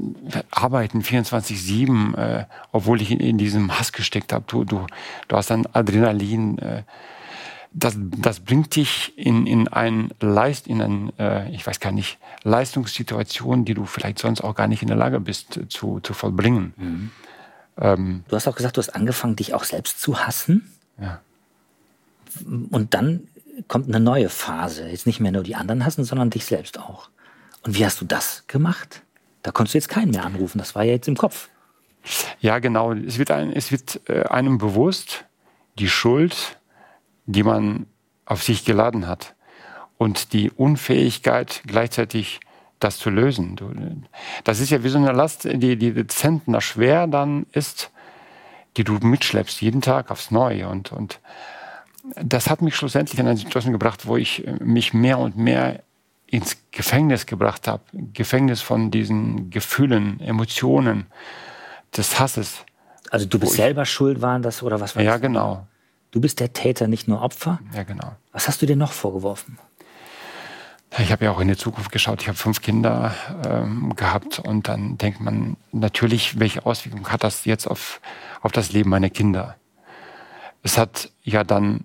arbeiten 24/7, obwohl ich in diesem Hass gesteckt habe. Du hast dann Adrenalin. Das bringt dich in ich weiß gar nicht, Leistungssituation, die du vielleicht sonst auch gar nicht in der Lage bist zu vollbringen. Mhm. Du hast auch gesagt, du hast angefangen, dich auch selbst zu hassen. Ja. Und dann kommt eine neue Phase. Jetzt nicht mehr nur die anderen hassen, sondern dich selbst auch. Und wie hast du das gemacht? Da konntest du jetzt keinen mehr anrufen. Das war ja jetzt im Kopf. Ja, genau. Es wird einem bewusst, die Schuld, die man auf sich geladen hat und die Unfähigkeit gleichzeitig das zu lösen. Das ist ja wie so eine Last, die zentner schwer dann ist, die du mitschleppst jeden Tag aufs Neue. Und das hat mich schlussendlich in eine Situation gebracht, wo ich mich mehr und mehr ins Gefängnis gebracht habe. Gefängnis von diesen Gefühlen, Emotionen, des Hasses. Also du bist selber schuld, waren das, oder was war das? Ja, genau. Du bist der Täter, nicht nur Opfer? Ja, genau. Was hast du dir noch vorgeworfen? Ich habe ja auch in die Zukunft geschaut. Ich habe 5 Kinder gehabt. Und dann denkt man natürlich, welche Auswirkungen hat das jetzt auf das Leben meiner Kinder? Es hat ja dann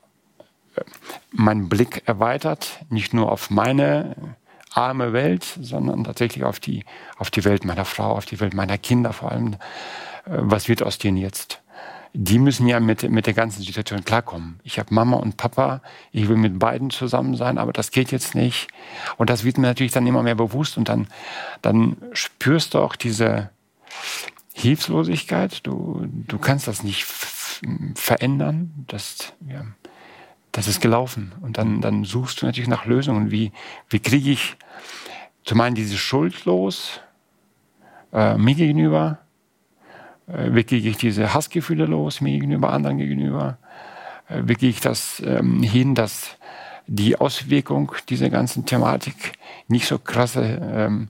meinen Blick erweitert, nicht nur auf meine arme Welt, sondern tatsächlich auf die Welt meiner Frau, auf die Welt meiner Kinder vor allem. Was wird aus denen jetzt? Die müssen ja mit der ganzen Situation klarkommen. Ich habe Mama und Papa, ich will mit beiden zusammen sein, aber das geht jetzt nicht. Und das wird mir natürlich dann immer mehr bewusst. Und dann spürst du auch diese Hilflosigkeit. Du kannst das nicht verändern. Das ist gelaufen. Und dann suchst du natürlich nach Lösungen. Wie kriege ich zum einen diese Schuld los, mir gegenüber? Wie kriege ich diese Hassgefühle los, mir gegenüber, anderen gegenüber? Wie kriege ich das hin, dass die Auswirkung dieser ganzen Thematik nicht so krasse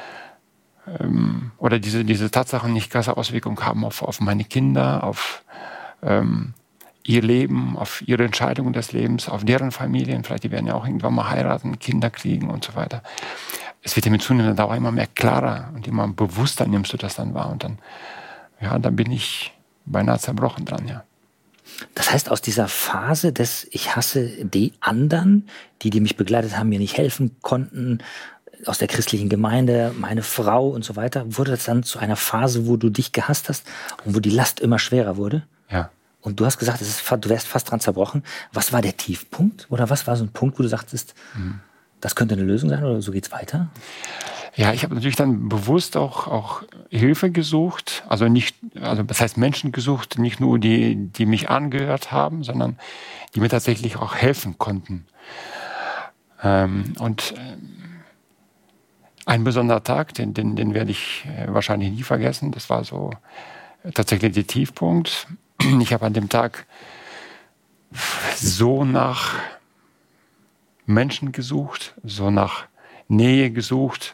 oder diese Tatsachen nicht krasse Auswirkungen haben auf meine Kinder, auf ihr Leben, auf ihre Entscheidungen des Lebens, auf deren Familien. Vielleicht die werden ja auch irgendwann mal heiraten, Kinder kriegen und so weiter. Es wird ja mit zunehmender Dauer immer mehr klarer und immer bewusster nimmst du das dann wahr. Und dann bin ich beinahe zerbrochen dran, ja. Das heißt, aus dieser Phase des Ich hasse die anderen, die mich begleitet haben, mir nicht helfen konnten, aus der christlichen Gemeinde, meine Frau und so weiter, wurde das dann zu einer Phase, wo du dich gehasst hast und wo die Last immer schwerer wurde? Ja. Und du hast gesagt, du wärst fast dran zerbrochen. Was war der Tiefpunkt? Oder was war so ein Punkt, wo du sagtest, das könnte eine Lösung sein oder so geht's weiter? Ja, ich habe natürlich dann bewusst auch Hilfe gesucht. Also das heißt Menschen gesucht, nicht nur die mich angehört haben, sondern die mir tatsächlich auch helfen konnten. Ein besonderer Tag, den werde ich wahrscheinlich nie vergessen. Das war so tatsächlich der Tiefpunkt. Ich habe an dem Tag so nach Menschen gesucht, so nach Nähe gesucht,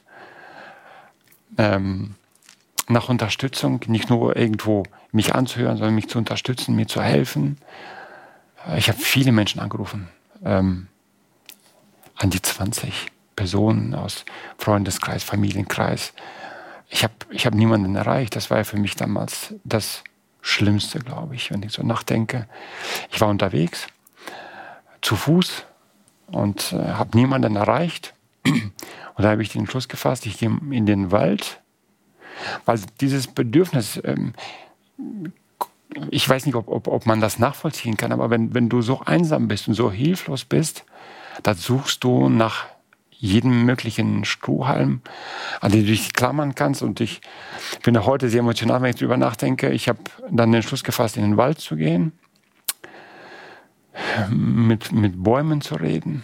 nach Unterstützung, nicht nur irgendwo mich anzuhören, sondern mich zu unterstützen, mir zu helfen. Ich habe viele Menschen angerufen, an die 20 Personen aus Freundeskreis, Familienkreis. Ich hab niemanden erreicht. Das war ja für mich damals das Schlimmste, glaube ich, wenn ich so nachdenke. Ich war unterwegs, zu Fuß und habe niemanden erreicht. Und da habe ich den Entschluss gefasst, ich gehe in den Wald, weil dieses Bedürfnis, ich weiß nicht, ob man das nachvollziehen kann, aber wenn du so einsam bist und so hilflos bist, dann suchst du nach jedem möglichen Strohhalm, an den du dich klammern kannst. Und ich bin auch heute sehr emotional, wenn ich darüber nachdenke. Ich habe dann den Entschluss gefasst, in den Wald zu gehen, mit Bäumen zu reden,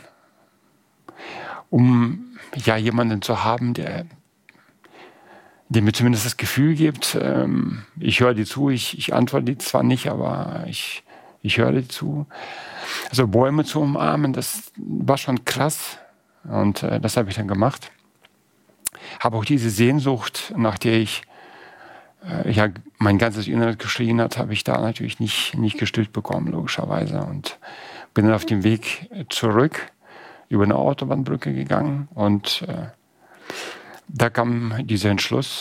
um ja jemanden zu haben, der mir zumindest das Gefühl gibt, ich höre dir zu, ich antworte dir zwar nicht, aber ich höre dir zu. Also Bäume zu umarmen, das war schon krass. Und das habe ich dann gemacht. Habe auch diese Sehnsucht, nach der ich mein ganzes Inneres geschrien hat, habe ich da natürlich nicht gestillt bekommen, logischerweise. Und bin dann auf dem Weg zurück über eine Autobahnbrücke gegangen. Und da kam dieser Entschluss,